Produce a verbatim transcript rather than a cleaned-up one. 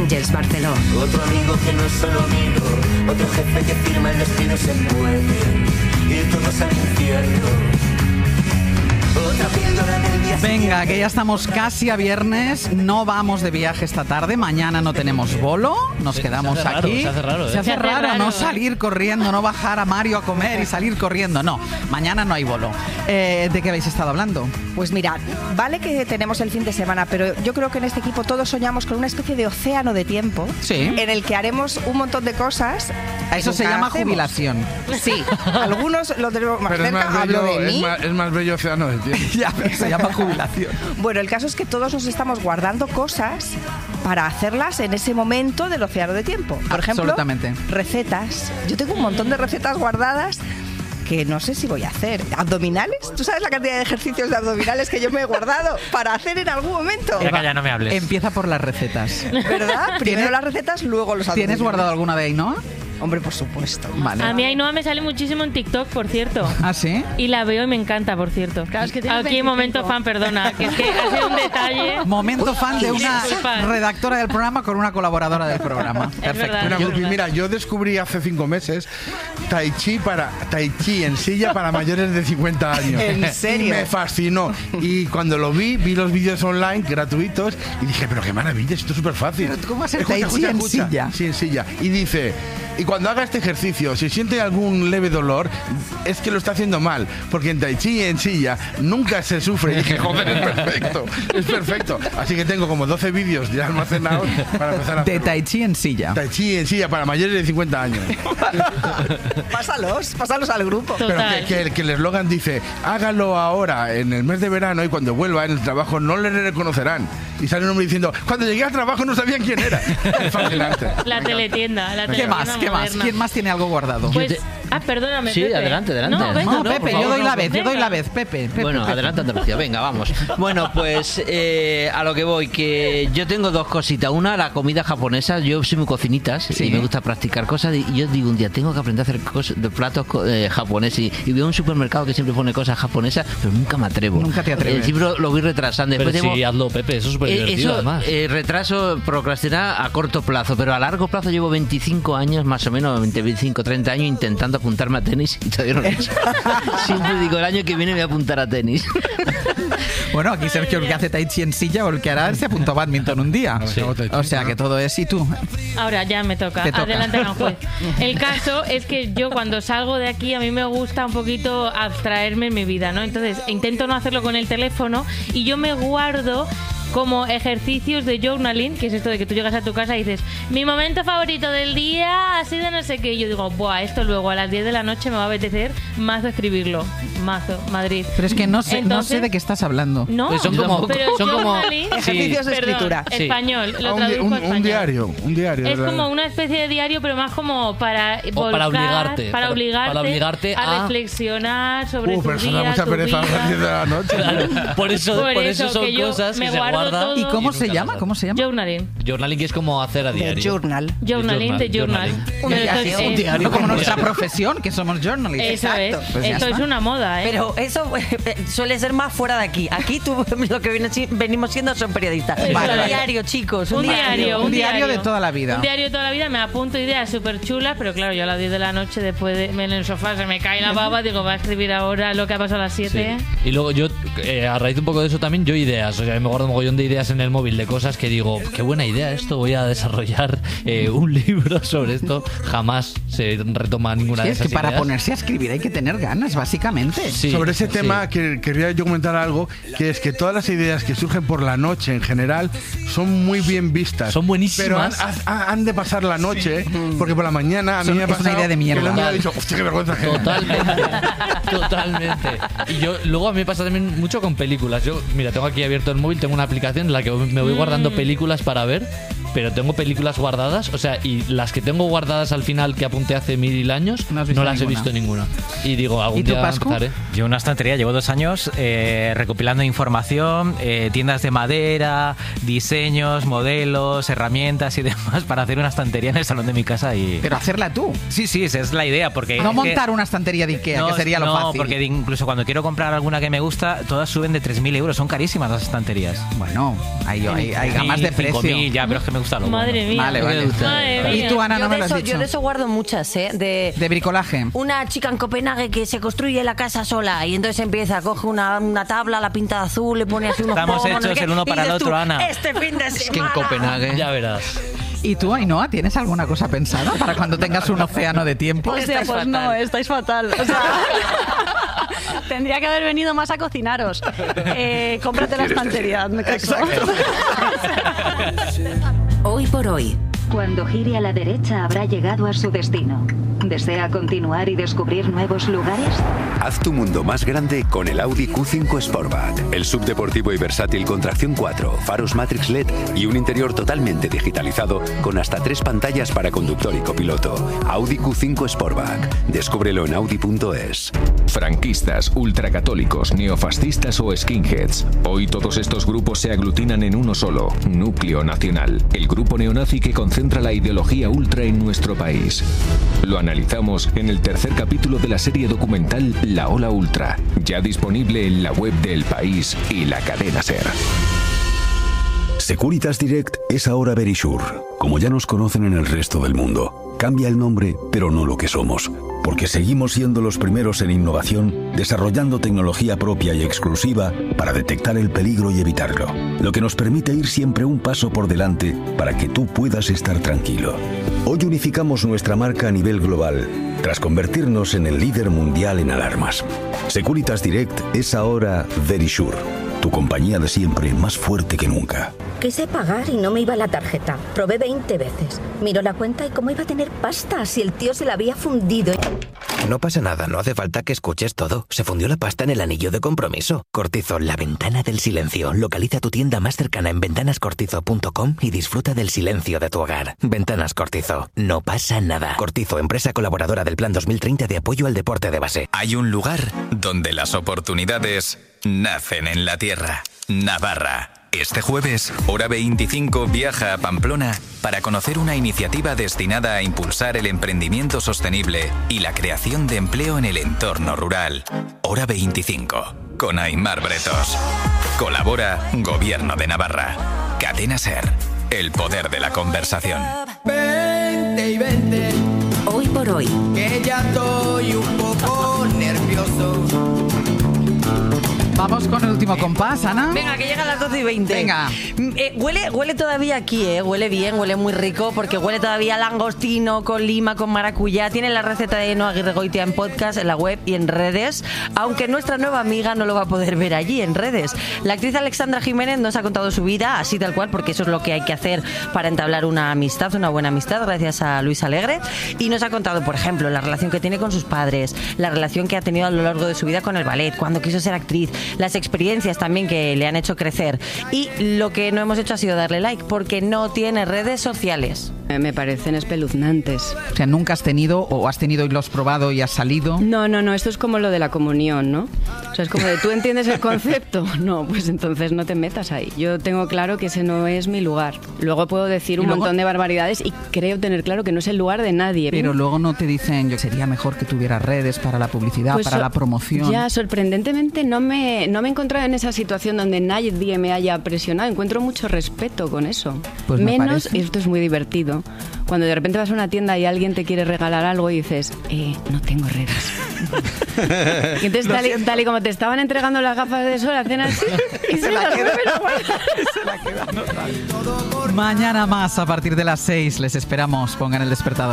Àngels Barceló. Otro amigo que no es solo amigo, otro jefe que firma el destino se muere y todos al infierno. Otra píldora del día. Venga, que ya estamos casi a viernes, no vamos de viaje esta tarde, mañana no tenemos bolo, nos quedamos se hace aquí. Raro, se hace raro, ¿eh? Se hace Se hace raro, raro, no ¿eh? salir corriendo, no bajar a Mario a comer y salir corriendo, no, mañana no hay bolo. Eh, ¿De qué habéis estado hablando? Pues mirad, vale que tenemos el fin de semana, pero yo creo que en este equipo todos soñamos con una especie de océano de tiempo Sí. en el que haremos un montón de cosas. que Eso se nunca llama hacemos. jubilación. Sí, algunos lo tenemos más Pero es cerca, más, hablo bello, de es, mí. más, es más bello océano del tiempo. Ya, pero se llama jubilación. Bueno, el caso es que todos nos estamos guardando cosas para hacerlas en ese momento del océano de tiempo. Por ejemplo, Absolutamente. recetas. Yo tengo un montón de recetas guardadas que no sé si voy a hacer. ¿Abdominales? ¿Tú sabes la cantidad de ejercicios de abdominales que yo me he guardado para hacer en algún momento? Ya, calla, no me hables. Empieza por las recetas. ¿Verdad? Primero ¿Tienes- las recetas, luego los abdominales. ¿Tienes guardado alguna de Ainhoa? Hombre, por supuesto. Vale. A mí Ainhoa me sale muchísimo en TikTok, por cierto. ¿Ah, sí? Y la veo y me encanta, por cierto. Claro, es que tienes Aquí veinticinco. momento fan, perdona, que es que ha sido un detalle. Momento fan de una Disculpa. redactora del programa con una colaboradora del programa. Perfecto. verdad. Mira, Yo- Gupi, mira, yo descubrí hace cinco meses Tai Chi para Tai Chi en silla para mayores de cincuenta años. ¿En serio? Y me fascinó. Y cuando lo vi, vi los vídeos online gratuitos y dije, pero qué maravilla, esto es súper fácil. Pero ¿cómo va a ser Tai Chi en silla? Sí, en silla. Y dice, y cuando haga este ejercicio, si siente algún leve dolor, es que lo está haciendo mal, porque en Tai Chi en silla nunca se sufre. Y dije, joder, es perfecto, es perfecto. Así que tengo como doce vídeos ya almacenados para empezar a De hacerlo. Tai Chi en silla. Tai Chi en silla para mayores de cincuenta años. Pásalos, pásalos al grupo. Pero Total. que, que- que el eslogan dice, hágalo ahora en el mes de verano y cuando vuelva en el trabajo no le reconocerán. Y sale un hombre diciendo, cuando llegué al trabajo no sabían quién era. Es fascinante. La teletienda, la ¿Qué teletienda más? ¿Qué más? moderna. ¿Quién más tiene algo guardado? Pues, ah, perdóname, Sí, Pepe. adelante, adelante. No, venga, No, no, Pepe, por yo favor, doy la no, vez, yo doy venga. la vez, Pepe. Pepe, Bueno, Pepe. adelante Andalucía, venga, vamos. Bueno, pues eh, a lo que voy, que yo tengo dos cositas. Una, la comida japonesa. Yo soy muy cocinitas Sí. y me gusta practicar cosas. Y yo digo un día, tengo que aprender a hacer cosas de platos co- eh, japoneses. Y, y veo un supermercado que siempre pone cosas japonesas, pero nunca me atrevo. Nunca te atreves. Eh, siempre lo, lo voy retrasando. Pero Después sí, tengo- hazlo, Pepe, eso es súper Eh, divertido, eso, además. eh, retraso, procrastinar a corto plazo, pero a largo plazo llevo veinticinco años, más o menos, veinte, veinticinco, treinta años intentando apuntarme a tenis y todavía no lo he hecho. Siempre digo, el año que viene me voy a apuntar a tenis. Bueno, aquí Sergio el que hace Tai Chi en silla o el que hará se apuntó a badminton un día. Sí. O sea que todo es... ¿Y tú? Ahora ya me toca. Te toca. Adelante, gran juez. El caso es que yo cuando salgo de aquí a mí me gusta un poquito abstraerme en mi vida, ¿no? Entonces intento no hacerlo con el teléfono y yo me guardo como ejercicios de journaling, que es esto de que tú llegas a tu casa y dices, mi momento favorito del día ha sido no sé qué. Y yo digo, buah, esto luego a las diez de la noche me va a apetecer mazo escribirlo. Mazo, Madrid. Pero es que no sé, no Entonces- sé de qué estás hablando. No, Pues son como- pero son como- journaling- sí. Ejercicios de Perdón, escritura. Sí. español, lo Ah, un, di- traduzco un- a un español. diario, un diario. Es de- como una especie de diario, pero más como para O para volcar, obligarte, para para- obligarte, para obligarte a, a- reflexionar sobre Uh, tu pero eso da día, mucha tu pereza a las vida. diez de la noche. Claro, por eso, Por por eso eso son que yo cosas me que se guardo guardan. todo. ¿Y cómo y se nunca llama? las ¿Cómo se llama? Journaling. Journaling, que es como hacer a De diario. journal. Journaling de journal. journaling. Un Pero diario, esto es- un diario como Un nuestra diario. profesión, que somos journalists. Eso es. Pues ya Esto está. es una moda, ¿eh? Pero eso eh, suele ser más fuera de aquí. Aquí tú lo que viene, si- venimos siendo son periodistas. Vale, Un vale. diario, chicos. Un, un diario, Un diario de toda la vida. Un diario de toda la vida, me apunto ideas súper chulas, pero claro, yo a las diez de la noche, después de en el sofá, se me cae la baba, digo, va a escribir ahora lo que ha pasado a las siete. Sí. Y luego yo, eh, a raíz un poco de eso también, yo ideas. O sea, me guardo un mogollón de ideas en el móvil de cosas que digo, qué buena idea esto, voy a desarrollar eh, un libro sobre esto. Jamás se retoma ninguna Sí, de es esas que para ideas. ponerse a escribir hay que tener ganas, básicamente. Sí, Sobre ese sí. tema que quería yo comentar algo, que es que todas las ideas que surgen por la noche en general son muy bien vistas. Son buenísimas. Pero han, han- han de pasar la noche, porque por la mañana a mí Son- me ha es una pasado idea de mierda. que le he dicho, hostia, qué vergüenza ajena". Totalmente, totalmente. Y yo luego a mí me pasa también mucho con películas. Yo, mira, tengo aquí abierto el móvil, tengo una aplicación en la que me voy guardando películas para ver, pero tengo películas guardadas, o sea, y las que tengo guardadas al final que apunté hace mil años, No no, has visto las he ninguna. visto ninguna. Y digo, algún ¿Y tú, día Pascu? empezaré. Yo una estantería, llevo dos años eh, recopilando información, eh, tiendas de madera, diseños, modelos, herramientas y demás para hacer una estantería en el salón de mi casa y... Pero hacerla tú. Sí, sí, esa es la idea porque... No es que- montar una estantería de Ikea, No, que sería lo no, fácil. porque incluso cuando quiero comprar alguna que me gusta, todas suben de tres mil euros, son carísimas las estanterías. Bueno, hay, hay, hay gamas de cinco precio. mil, ya, pero es que me gusta lo Madre bueno. mía. Vale, vale. Madre mía. ¿Y tú, Ana, no yo, me de lo has eso, dicho? yo de eso guardo muchas, ¿eh? De, De bricolaje. una chica en Copenhague que se construye la casa sola y entonces empieza, coge una, una tabla, la pinta de azul, le pone así unos Estamos pomos, no sé hechos qué, el uno y para el dices otro, tú, Ana. Este fin de Es que en semana. Copenhague... Ya verás. ¿Y tú, Ainhoa, tienes alguna cosa pensada para cuando tengas un océano de tiempo? Hostia, Estáis pues no, fatal. estáis fatal. O sea, tendría que haber venido más a cocinaros. Eh, cómprate la estantería, hazme caso. Hoy por hoy. Cuando gire a la derecha habrá llegado a su destino. ¿Desea continuar y descubrir nuevos lugares? Haz tu mundo más grande con el Audi Q cinco Sportback. El subdeportivo y versátil con tracción cuatro, faros Matrix L E D y un interior totalmente digitalizado con hasta tres pantallas para conductor y copiloto. Audi Q cinco Sportback. Descúbrelo en audi punto es. Franquistas, ultracatólicos, neofascistas o skinheads. Hoy todos estos grupos se aglutinan en uno solo, Núcleo Nacional, el grupo neonazi que concentra la ideología ultra en nuestro país. Lo analizamos en el tercer capítulo de la serie documental La Ola Ultra, ya disponible en la web de El País y la cadena SER. Securitas Direct es ahora Verisure, como ya nos conocen en el resto del mundo. Cambia el nombre, pero no lo que somos, porque seguimos siendo los primeros en innovación, desarrollando tecnología propia y exclusiva para detectar el peligro y evitarlo, lo que nos permite ir siempre un paso por delante para que tú puedas estar tranquilo. Hoy unificamos nuestra marca a nivel global, tras convertirnos en el líder mundial en alarmas. Securitas Direct es ahora Verisure, tu compañía de siempre más fuerte que nunca. Quise pagar y no me iba la tarjeta. Probé veinte veces. Miro la cuenta y cómo iba a tener pasta si el tío se la había fundido. No pasa nada, no hace falta que escuches todo. Se fundió la pasta en el anillo de compromiso. Cortizo, la ventana del silencio. Localiza tu tienda más cercana en ventanas cortizo punto com y disfruta del silencio de tu hogar. Ventanas Cortizo. No pasa nada. Cortizo, empresa colaboradora del Plan dos mil treinta de apoyo al deporte de base. Hay un lugar donde las oportunidades nacen en la tierra. Navarra. Este jueves, Hora veinticinco viaja a Pamplona para conocer una iniciativa destinada a impulsar el emprendimiento sostenible y la creación de empleo en el entorno rural. Hora veinticinco, con Aimar Bretos. Colabora Gobierno de Navarra. Cadena SER, el poder de la conversación. Vente y vente. Hoy por hoy. Que ya estoy un poco nervioso. Vamos con el último compás, Ana. Venga, que llega a las doce y veinte. Venga. Eh, huele, huele todavía aquí, ¿eh? Huele bien, huele muy rico, porque huele todavía a langostino, con lima, con maracuyá. Tiene la receta de Ainhoa Aguirregoitia en podcast, en la web y en redes, aunque nuestra nueva amiga no lo va a poder ver allí, en redes. La actriz Alexandra Jiménez nos ha contado su vida, así tal cual, porque eso es lo que hay que hacer para entablar una amistad, una buena amistad, gracias a Luis Alegre. Y nos ha contado, por ejemplo, la relación que tiene con sus padres, la relación que ha tenido a lo largo de su vida con el ballet, cuando quiso ser actriz, las experiencias también que le han hecho crecer. Y lo que no hemos hecho ha sido darle like, porque no tiene redes sociales. Me parecen espeluznantes. O sea, ¿nunca has tenido o has tenido y lo has probado y has salido? No, no, no, esto es como lo de la comunión, ¿no? O sea, es como de, ¿tú entiendes el concepto? No, pues entonces no te metas ahí. Yo tengo claro que ese no es mi lugar. Luego puedo decir un luego? montón de barbaridades y creo tener claro que no es el lugar de nadie. Pero luego no te dicen, yo sería mejor que tuvieras redes para la publicidad, Pues para so- la promoción. Ya, sorprendentemente no me, no me he encontrado en esa situación donde nadie me haya presionado. Encuentro mucho respeto con eso. Pues me Menos, parece. y esto es muy divertido, cuando de repente vas a una tienda y alguien te quiere regalar algo y dices, eh, no tengo redes. Y entonces, tal y, tal y como te estaban entregando las gafas de sol, hacen así y se, Se la las queda. vuelven a guardar. Mañana más a partir de las seis les esperamos. Pongan el despertador.